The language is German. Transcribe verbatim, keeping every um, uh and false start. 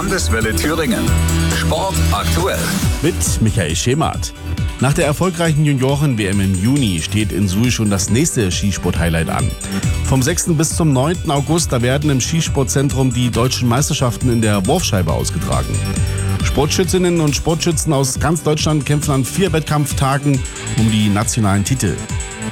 Landeswelle Thüringen. Sport aktuell. Mit Michael Schemert. Nach der erfolgreichen Junioren-W M im Juni steht in Suhl schon das nächste Skisport-Highlight an. Vom sechsten bis zum neunten August, da werden im Skisportzentrum die deutschen Meisterschaften in der Wurfscheibe ausgetragen. Sportschützinnen und Sportschützen aus ganz Deutschland kämpfen an vier Wettkampftagen um die nationalen Titel.